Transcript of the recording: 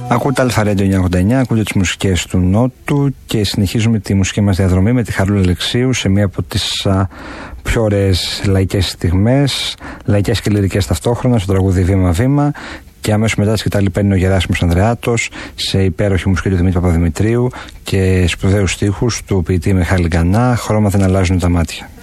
Ακούτε Αλφα-Radio 989, ακούτε τις μουσικές του Νότου και συνεχίζουμε τη μουσική μας διαδρομή με τη Χαρούλα Αλεξίου σε μία από τις πιο ωραίες λαϊκές στιγμές, λαϊκές και λυρικές ταυτόχρονα, στο τραγούδι Βήμα Βήμα. Και αμέσως μετά τη σκητάλη παίρνει ο Γεράσιμος Ανδρεάτος σε υπέροχη μουσική του Δημήτρη Παπαδημητρίου και σπουδαίους στίχους του ποιητή Μιχάλη Γκανά, χρώμα δεν αλλάζουν τα μάτια.